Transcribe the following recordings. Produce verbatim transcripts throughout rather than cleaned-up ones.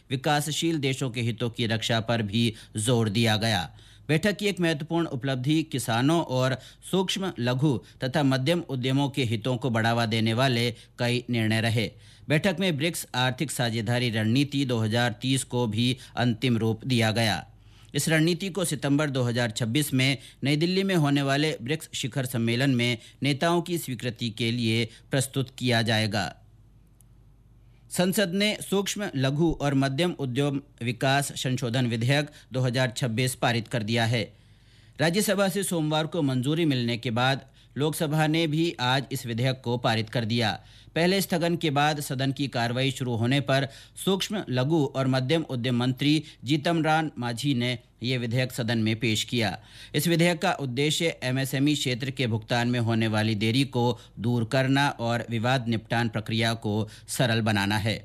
विकासशील देशों के हितों की रक्षा पर भी जोर दिया गया। बैठक की एक महत्वपूर्ण उपलब्धि किसानों और सूक्ष्म, लघु तथा मध्यम उद्यमों के हितों को बढ़ावा देने वाले कई निर्णय रहे। बैठक में ब्रिक्स आर्थिक साझेदारी रणनीति दो हज़ार तीस को भी अंतिम रूप दिया गया। इस रणनीति को सितंबर दो हज़ार छब्बीस में नई दिल्ली में होने वाले ब्रिक्स शिखर सम्मेलन में नेताओं की स्वीकृति के लिए प्रस्तुत किया जाएगा। संसद ने सूक्ष्म, लघु और मध्यम उद्यम विकास संशोधन विधेयक दो हज़ार छब्बीस पारित कर दिया है। राज्यसभा से सोमवार को मंजूरी मिलने के बाद लोकसभा ने भी आज इस विधेयक को पारित कर दिया। पहले स्थगन के बाद सदन की कार्रवाई शुरू होने पर सूक्ष्म, लघु और मध्यम उद्यम मंत्री जीतन राम मांझी ने ये विधेयक सदन में पेश किया। इस विधेयक का उद्देश्य एमएसएमई क्षेत्र के भुगतान में होने वाली देरी को दूर करना और विवाद निपटान प्रक्रिया को सरल बनाना है।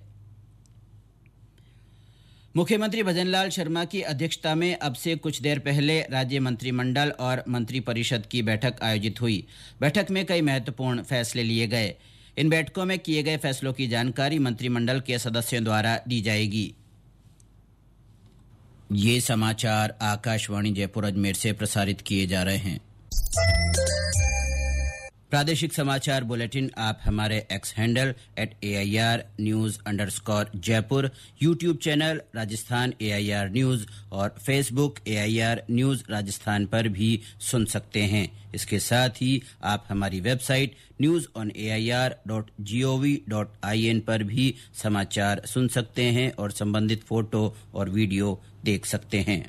मुख्यमंत्री भजनलाल शर्मा की अध्यक्षता में अब से कुछ देर पहले राज्य मंत्रिमंडल और मंत्रिपरिषद की बैठक आयोजित हुई। बैठक में कई महत्वपूर्ण फैसले लिए गए। इन बैठकों में किए गए फैसलों की जानकारी मंत्रिमंडल के सदस्यों द्वारा दी जाएगी। ये समाचार आकाशवाणी जयपुर अजमेर से प्रसारित किए जा रहे हैं। प्रादेशिक समाचार बुलेटिन आप हमारे x handle at A I R news underscore Jaipur, YouTube channel Rajasthan A I R news और Facebook A I R news Rajasthan पर भी सुन सकते हैं। इसके साथ ही आप हमारी website news on A I R dot G O V dot I N पर भी समाचार सुन सकते हैं और संबंधित फोटो और वीडियो देख सकते हैं।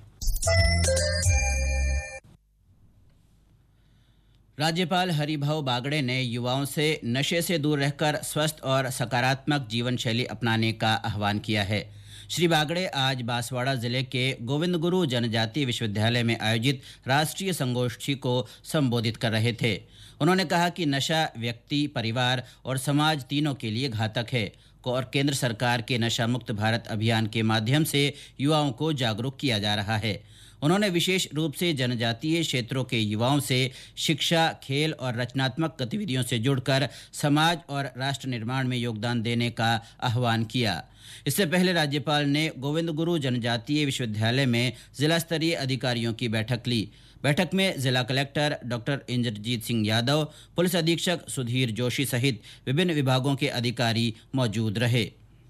राज्यपाल हरिभाऊ बागड़े ने युवाओं से नशे से दूर रहकर स्वस्थ और सकारात्मक जीवन शैली अपनाने का आह्वान किया है। श्री बागड़े आज बांसवाड़ा जिले के गोविंद गुरु जनजातीय विश्वविद्यालय में आयोजित राष्ट्रीय संगोष्ठी को संबोधित कर रहे थे। उन्होंने कहा कि नशा व्यक्ति, परिवार और समाज तीनों के लिए घातक है और केंद्र सरकार के नशा मुक्त भारत अभियान के माध्यम से युवाओं को जागरूक किया जा रहा है। उन्होंने विशेष रूप से जनजातीय क्षेत्रों के युवाओं से शिक्षा, खेल और रचनात्मक गतिविधियों से जुड़कर समाज और राष्ट्र निर्माण में योगदान देने का आह्वान किया। इससे पहले राज्यपाल ने गोविंद गुरु जनजातीय विश्वविद्यालय में जिला स्तरीय अधिकारियों की बैठक ली। बैठक में जिला collector doctor Indrajit Singh Yadav, police अधीक्षक सुधीर जोशी सहित विभिन्न विभागों के अधिकारी मौजूद रहे।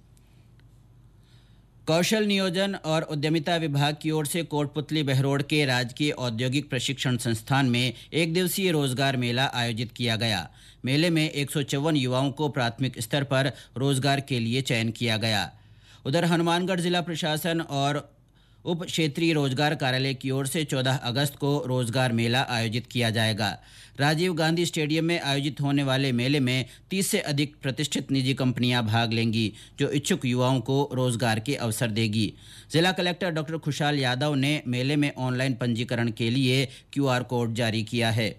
कौशल नियोजन और उद्यमिता विभाग की ओर से कोटपुतली बहरोड के राजकीय औद्योगिक प्रशिक्षण संस्थान में एक दिवसीय रोजगार मेला आयोजित किया गया। मेले में एक सौ चौवन युवाओं को प्राथमिक स्तर पर रोजगार के लिए चयन किया गया। उधर हनुमानगढ़ जिला प्रशासन और उप क्षेत्रीय रोजगार कार्यालय की ओर से चौदह अगस्त को रोजगार मेला आयोजित किया जाएगा। राजीव गांधी स्टेडियम में आयोजित होने वाले मेले में तीस से अधिक प्रतिष्ठित निजी कंपनियां भाग लेंगी, जो इच्छुक युवाओं को रोजगार के अवसर देगी। जिला कलेक्टर डॉक्टर खुशहाल यादव ने मेले में ऑनलाइन पंजीकरण के लिए क्यू आर कोड जारी किया है।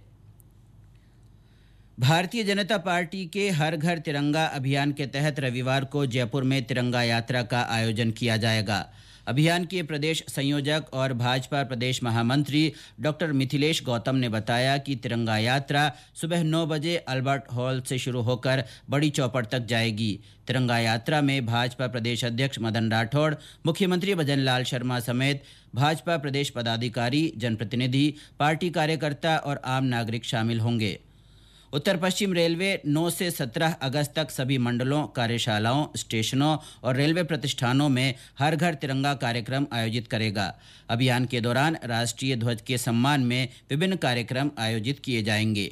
भारतीय जनता पार्टी के हर घर तिरंगा अभियान के तहत रविवार को जयपुर में तिरंगा यात्रा का आयोजन किया जाएगा। अभियान के प्रदेश संयोजक और भाजपा प्रदेश महामंत्री डॉक्टर मिथिलेश गौतम ने बताया कि तिरंगा यात्रा सुबह नौ बजे अल्बर्ट हॉल से शुरू होकर बड़ी चौपड़ तक जाएगी। तिरंगा यात्रा में भाजपा प्रदेश अध्यक्ष मदन राठौड़, मुख्यमंत्री भजनलाल शर्मा समेत भाजपा प्रदेश पदाधिकारी, जनप्रतिनिधि, पार्टी कार्यकर्ता और आम नागरिक शामिल होंगे। उत्तर पश्चिम रेलवे नौ से सत्रह अगस्त तक सभी मंडलों, कार्यशालाओं, स्टेशनों और रेलवे प्रतिष्ठानों में हर घर तिरंगा कार्यक्रम आयोजित करेगा। अभियान के दौरान राष्ट्रीय ध्वज के सम्मान में विभिन्न कार्यक्रम आयोजित किए जाएंगे।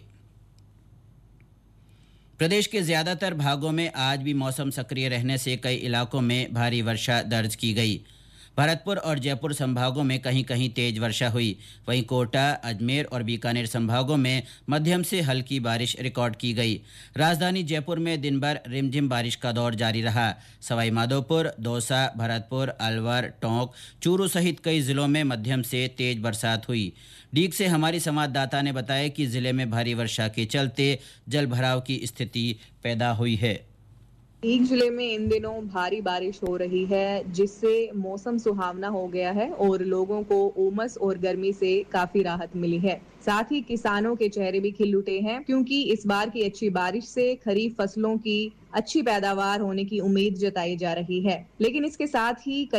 प्रदेश के ज्यादातर भागों में आज भी मौसम सक्रिय रहने से कई इलाकों में भारी वर्षा दर्ज की गई। भरतपुर और जयपुर संभागों में कहीं कहीं तेज वर्षा हुई। वहीं कोटा, अजमेर और बीकानेर संभागों में मध्यम से हल्की बारिश रिकॉर्ड की गई। राजधानी जयपुर में दिन भर रिमझिम बारिश का दौर जारी रहा। सवाई माधोपुर, दौसा, भरतपुर, अलवर, टोंक, चूरू सहित कई जिलों में मध्यम से तेज बरसात हुई। डीग से हमारी संवाददाता ने बताया कि जिले में भारी वर्षा के चलते जल भराव की स्थिति पैदा हुई है। डीग जिले में इन दिनों भारी बारिश हो रही है, जिससे मौसम सुहावना हो गया है और लोगों को उमस और गर्मी से काफी राहत मिली है। साथ ही किसानों के चेहरे भी खिल उठे हैं, क्योंकि इस बार की अच्छी बारिश से खरीफ फसलों की अच्छी पैदावार होने की उम्मीद जताई जा रही है। लेकिन इसके साथ ही